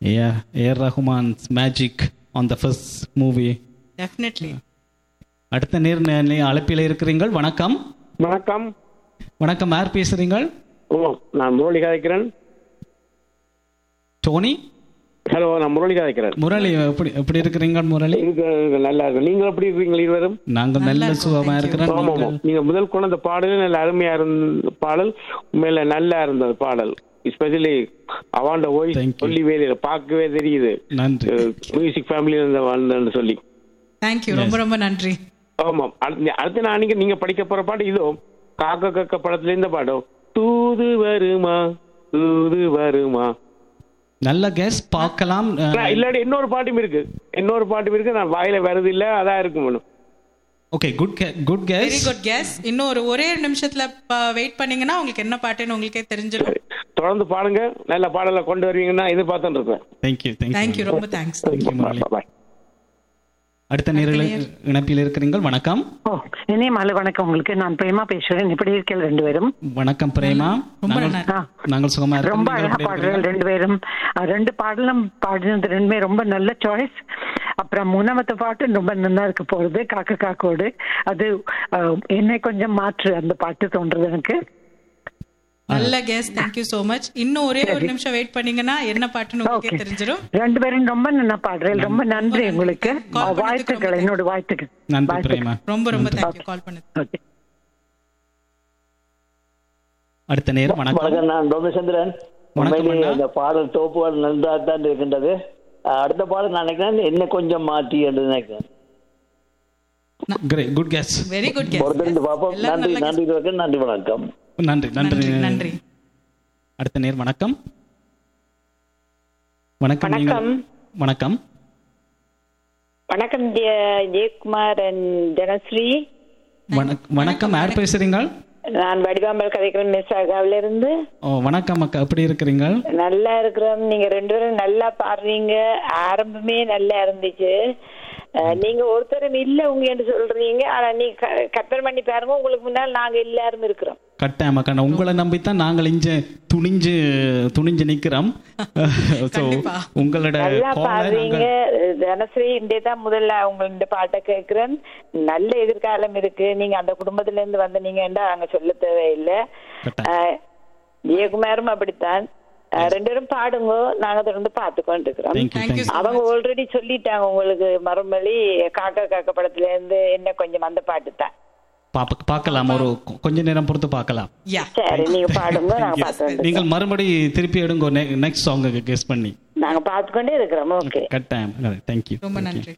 AR Rahman's magic on the first movie. Definitely. அடுத்த நேர் அழைப்பில் இருக்கிறீர்கள். வணக்கம். வணக்கம். வணக்கம், யார் பேசுறீங்கள்? நான் முரளி கதைக்கிறேன். டோனி? ஹலோ, நான் முரளி கதைக்கிறேன். முரளி, எப்படி இருக்கிறீங்க முரளி? நல்லா இருக்கு. நீங்கள் எப்படி இருக்கீங்க இருவரும்? நாங்கள் நல்ல சுகமா இருக்கிறோம். நீங்க முதல் கொண்ட அந்த பாடல் நல்ல அருமையா இருந்த பாடல், உண்மையில நல்லா இருந்தது பாடல். எஸ்பெஷலி அவாண்ட வாய்ஸ் சொல்லி வேலையில பார்க்கவே தெரியுது. நன்றி. மியூசிக் ஃபேமிலியில இருந்த வாழ்ந்தன்னு சொல்லி. தேங்க்யூ, ரொம்ப ரொம்ப நன்றி. ஆமாம். அடுத்து நான் நீங்க படிக்க போற பாட்டு இதோ காக்க கக்க படத்துல இந்த பாடம் தூது வருமா தூது வருமா. நல்ல கெஸ். பார்க்கலாம். இல்லாட்டி இன்னொரு பாட்டும் இருக்கு, நான் வாயில வருது இல்ல, அதான் இருக்கும். Okay, good guess. Very good guess. இன்னும் ஒரே நிமிஷத்துல வெயிட் பண்ணீங்கன்னா உங்களுக்கு என்ன பாட்டுன்னு உங்களுக்கே தெரிஞ்சிடும். தொடர்ந்து பாடுங்க, நல்ல பாடலை கொண்டு வருவீங்கன்னா எதிர்பார்த்துட்டு இருக்கேன். தேங்க்யூ, ரொம்ப தேங்க்ஸ். பாய். அடுத்த நேரில் இணைப்பில் இருக்கிறீர்கள். வணக்கம். இனி மாலை வணக்கம் உங்களுக்கு. நான் பிரேமா பேசுறேன். எப்படி இருக்கீங்க ரெண்டு பேரும்? வணக்கம் பிரேமா. நாங்கள் சுகமா இருக்கோம். ரொம்ப அழகா பாடுறீர்கள் ரெண்டு பேரும். ரெண்டு பாடலும் பாடினது ரெண்டுமே ரொம்ப நல்ல சாய்ஸ். அப்புறம் மூணாவது பாட்டு ரொம்ப நல்லா இருக்கு போறது, காக்க காக்கோடு. அது என்னை கொஞ்சம் மாற்று அந்த பாட்டு தோன்றது எனக்கு. நல்ல guess. Thank you so much. இன்னும் ஒரே ஒரு நிமிஷம் வெயிட் பண்ணீங்கன்னா என்ன பாட்டுன்னு உங்களுக்கே தெரிஞ்சிடும். ரெண்டு பேரும் ரொம்ப நல்லா பாடுறேன். ரொம்ப நன்றி உங்களுக்கு. வாழ்த்துக்கள், என்னோட வாழ்த்துக்கள். நன்றி பிரேமா. ரொம்ப ரொம்ப தேங்க் யூ கால் பண்ணது. அடுத்த நேரம். வணக்கம். நான் ரோமச்சந்திரன். இந்த பாடல் தோப்புகள் நன்றாக தான் இருக்கின்றது. அடுத்த பாடல் நான் நினைக்கிறேன் என்ன கொஞ்சம் மாற்றி என்று நினைக்கிறேன். Good guess. Very good guess. பாப்போம். நன்றி வணக்கம். நன்றி. அடுத்த நேர். வணக்கம். வணக்கம். ஜெயக்குமார் அண்ட் ஜனஸ்ரீ. வணக்கம், யார் பேசுறீங்க? நான் வடிவாம்பல் கதைக்கிறேன், மிஸ்ஸாகாவில இருந்து. வணக்கம் அக்கா, எப்படி இருக்கிறீங்க? நல்லா இருக்கிறோம். நீங்க ரெண்டு பேரும் நல்லா பாடுறீங்க. ஆரம்பமே நல்லா இருந்துச்சு. நீங்க ஒருத்தரும் இல்ல உங்க என்று சொல்றீங்க, ஆனா நீ கற்பனை பண்ணி பாருங்க, உங்களுக்கு முன்னால் நாங்க எல்லாரும் இருக்கிறோம். கட்டாயமா உங்களை நம்பித்தான் நாங்கள் இங்க துணிஞ்சு நிக்கிறோம். உங்களோட நல்லா பாடுறீங்க தனஸ்ரீ. இன்றைய தான் முதல்ல உங்களோட பாட்டை கேட்கிறேன். நல்ல எதிர்காலம் இருக்கு. நீங்க அந்த குடும்பத்துல இருந்து வந்த நீங்க அங்க சொல்ல தேவையில்லை. ஜெயக்குமாரும் அப்படித்தான். ரெண்டு பேரும் பாடுங்க, நாங்க தொடர்ந்து பாத்துக்கொண்டு இருக்கிறோம். அவங்க ஆல்ரெடி சொல்லிட்டாங்க உங்களுக்கு மறுமொழி காக்கா காக்க படத்துல இருந்து என்ன கொஞ்சம் அந்த பாட்டு தான் பார்க்கலாம். ஒரு கொஞ்ச நேரம் பொறுத்து பார்க்கலாம். சரி, நீங்க பாடுங்க, நாங்க பாத்து. நீங்கள் மறுபடி திருப்பி எடுங்க நெக்ஸ்ட் சாங்குக்கு கெஸ் பண்ணி. நாங்க பாத்துக்கொண்டே இருக்கிறோம். ஓகே, கட்டாயம். Thank you. ரொம்ப நன்றி.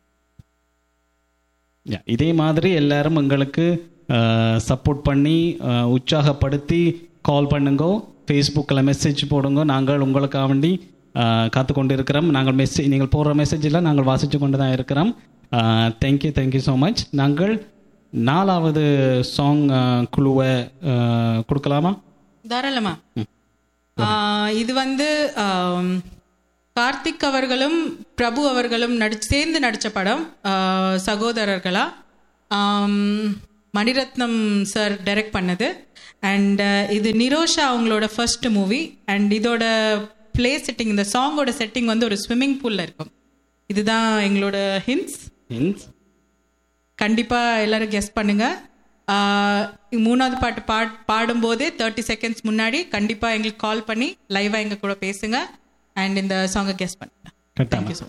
இதே மாதிரி எல்லாரும் எங்களுக்கு சப்போர்ட் பண்ணி உற்சாகப்படுத்தி கால் பண்ணுங்க, ஃபேஸ்புக்கில் மெசேஜ் போடுங்க. நாங்கள் உங்களுக்காக வேண்டி காத்து கொண்டு இருக்கிறோம். நீங்கள் போடுற மெசேஜில் நாங்கள் வாசித்து கொண்டு தான் இருக்கிறோம். Thank you so much. நாங்கள் 4வது சாங் குழுவை கொடுக்கலாமா? தாராளமா. இது கார்த்திக் அவர்களும் பிரபு அவர்களும் சேர்ந்து நடித்த படம். சகோதரர்களா. மணிரத்னம் சார் டைரக்ட் பண்ணது. அண்ட் இது நிரோஷா அவங்களோட ஃபர்ஸ்ட் மூவி. அண்ட் இதோட பிளே செட்டிங், இந்த சாங்கோட செட்டிங் ஒரு ஸ்விம்மிங் பூல்ல இருக்கும். இதுதான் எங்களோட ஹிண்ட்ஸ். கண்டிப்பா எல்லாரும் கெஸ் பண்ணுங்க. 3வது பாட்டு பாடும்போதே 30 செகண்ட்ஸ் முன்னாடி கண்டிப்பா எங்களுக்கு கால் பண்ணி லைவா எங்க கூட பேசுங்க. அண்ட் இந்த சாங்கை கெஸ் பண்ணுங்க.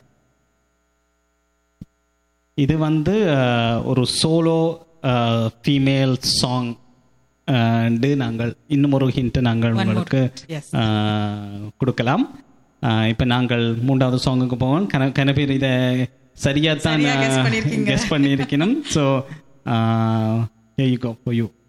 இது ஒரு சோலோ ஃபீமேல் சாங். நாங்கள் இன்னும் ஒரு ஹிண்ட் நாங்கள் உங்களுக்கு கொடுக்கலாம். இப்போ நாங்கள் 3வது சாங்குக்கு போவோம். கனபேர் இதை சரியா தான் கெஸ் பண்ணியிருக்கணும். So here you go for you.